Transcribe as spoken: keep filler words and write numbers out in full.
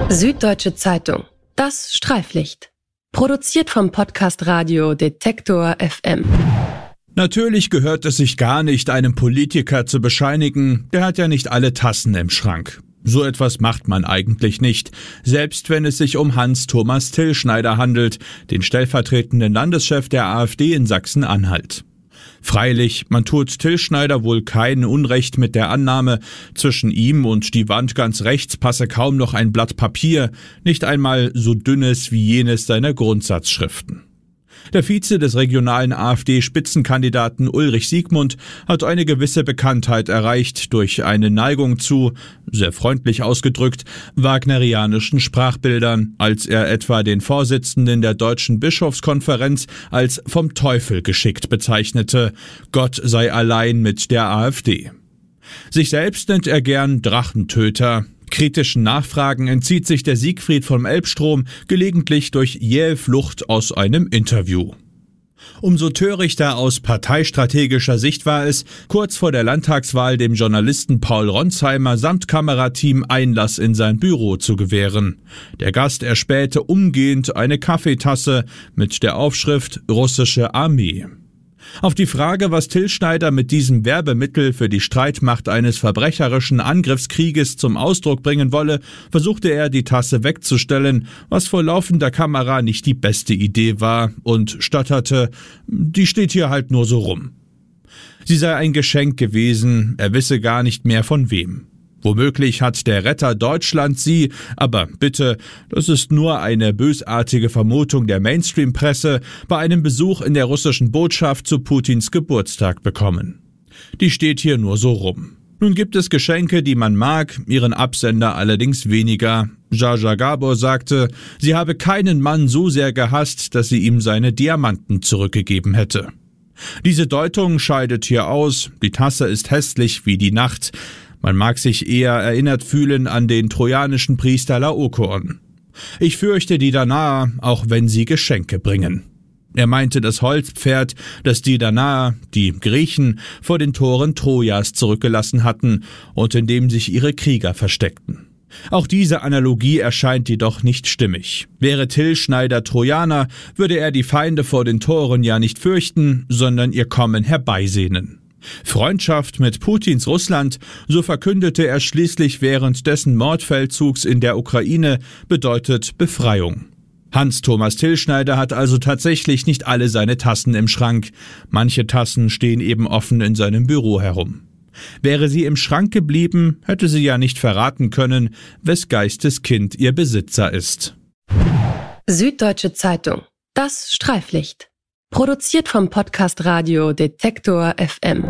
Süddeutsche Zeitung. Das Streiflicht. Produziert vom Podcast Radio Detektor F M. Natürlich gehört es sich gar nicht, einem Politiker zu bescheinigen, der hat ja nicht alle Tassen im Schrank. So etwas macht man eigentlich nicht, selbst wenn es sich um Hans-Thomas Tillschneider handelt, den stellvertretenden Landeschef der AfD in Sachsen-Anhalt. Freilich, man tut Tillschneider wohl kein Unrecht mit der Annahme, zwischen ihm und die Wand ganz rechts passe kaum noch ein Blatt Papier, nicht einmal so dünnes wie jenes seiner Grundsatzschriften. Der Vize des regionalen AfD-Spitzenkandidaten Ulrich Siegmund hat eine gewisse Bekanntheit erreicht durch eine Neigung zu, sehr freundlich ausgedrückt, wagnerianischen Sprachbildern, als er etwa den Vorsitzenden der Deutschen Bischofskonferenz als vom Teufel geschickt bezeichnete, Gott sei allein mit der AfD. Sich selbst nennt er gern Drachentöter. Kritischen Nachfragen entzieht sich der Siegfried vom Elbstrom gelegentlich durch jähe Flucht aus einem Interview. Umso törichter aus parteistrategischer Sicht war es, kurz vor der Landtagswahl dem Journalisten Paul Ronsheimer samt Kamerateam Einlass in sein Büro zu gewähren. Der Gast erspähte umgehend eine Kaffeetasse mit der Aufschrift Russische Armee. Auf die Frage, was Tillschneider mit diesem Werbemittel für die Streitmacht eines verbrecherischen Angriffskrieges zum Ausdruck bringen wolle, versuchte er, die Tasse wegzustellen, was vor laufender Kamera nicht die beste Idee war, und stotterte, die steht hier halt nur so rum. Sie sei ein Geschenk gewesen, er wisse gar nicht mehr von wem. Womöglich hat der Retter Deutschland sie, aber bitte, das ist nur eine bösartige Vermutung der Mainstream-Presse, bei einem Besuch in der russischen Botschaft zu Putins Geburtstag bekommen. Die steht hier nur so rum. Nun gibt es Geschenke, die man mag, ihren Absender allerdings weniger. Jaja Gabor sagte, sie habe keinen Mann so sehr gehasst, dass sie ihm seine Diamanten zurückgegeben hätte. Diese Deutung scheidet hier aus, die Tasse ist hässlich wie die Nacht. Man mag sich eher erinnert fühlen an den trojanischen Priester Laokoon. Ich fürchte die Danaer, auch wenn sie Geschenke bringen. Er meinte das Holzpferd, das die Danaer, die Griechen, vor den Toren Trojas zurückgelassen hatten und in dem sich ihre Krieger versteckten. Auch diese Analogie erscheint jedoch nicht stimmig. Wäre Tillschneider Trojaner, würde er die Feinde vor den Toren ja nicht fürchten, sondern ihr Kommen herbeisehnen. Freundschaft mit Putins Russland, so verkündete er schließlich während dessen Mordfeldzugs in der Ukraine, bedeutet Befreiung. Hans-Thomas Tillschneider hat also tatsächlich nicht alle seine Tassen im Schrank. Manche Tassen stehen eben offen in seinem Büro herum. Wäre sie im Schrank geblieben, hätte sie ja nicht verraten können, wes Geistes Kind ihr Besitzer ist. Süddeutsche Zeitung. Das Streiflicht. Produziert vom Podcast Radio Detektor F M.